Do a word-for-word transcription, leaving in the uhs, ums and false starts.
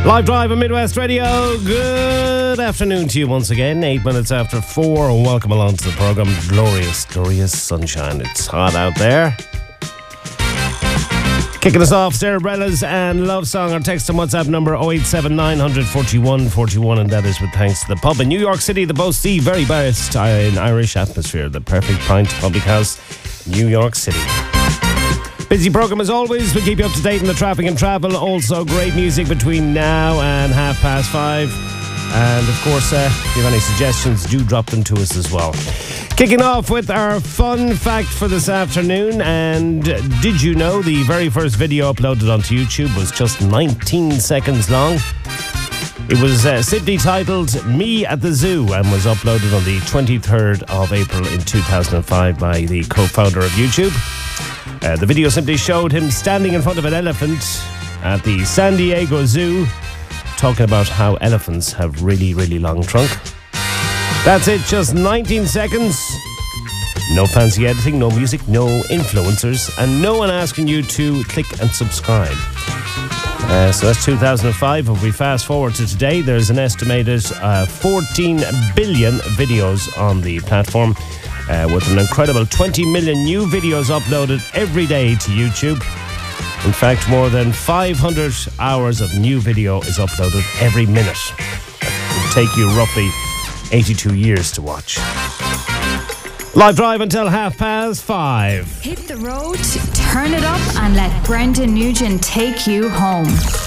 Live Drive on Midwest Radio. Good afternoon to you once again. Eight minutes after four. And welcome along to the program. Glorious, glorious sunshine. It's hot out there. Kicking us off, Cerebrellas and Love Song. Our text on WhatsApp number oh eight seven nine forty-one forty-one, and that is with thanks to the pub in New York City, the boasts the very best in Irish atmosphere, the Perfect Pint Public House, New York City. Busy programme as always. We'll keep you up to date on the traffic and travel. Also great music between now and half past five. And of course, uh, if you have any suggestions, do drop them to us as well. Kicking off with our fun fact for this afternoon. And did you know the very first video uploaded onto YouTube was just nineteen seconds long? It was uh, simply titled Me at the Zoo and was uploaded on the twenty-third of April in two thousand five by the co-founder of YouTube. Uh, the video simply showed him standing in front of an elephant at the San Diego Zoo, talking about how elephants have really, really long trunk. That's it, just nineteen seconds. No fancy editing, no music, no influencers, and no one asking you to click and subscribe. Uh, so that's two thousand five. If we fast forward to today, there's an estimated uh, fourteen billion videos on the platform, uh, with an incredible twenty million new videos uploaded every day to YouTube. In fact, more than five hundred hours of new video is uploaded every minute. It will take you roughly eighty-two years to watch. Live Drive until half past five. Hit the road, turn it up, and let Brendan Nugent take you home.